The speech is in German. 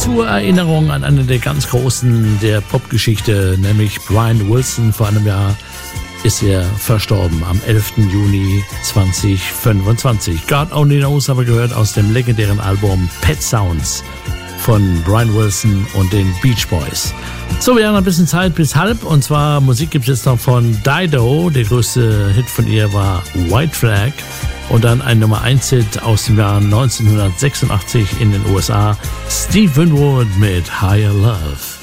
zur Erinnerung an einen der ganz Großen der Popgeschichte, nämlich Brian Wilson. Vor einem Jahr ist er verstorben, am 11. Juni 2025. God Only Knows haben wir gehört aus dem legendären Album Pet Sounds von Brian Wilson und den Beach Boys. So, wir haben noch ein bisschen Zeit bis halb, und zwar Musik gibt es jetzt noch von Dido. Der größte Hit von ihr war White Flag, und dann ein Nummer 1 Hit aus dem Jahr 1986 in den USA, Steve Winwood mit Higher Love.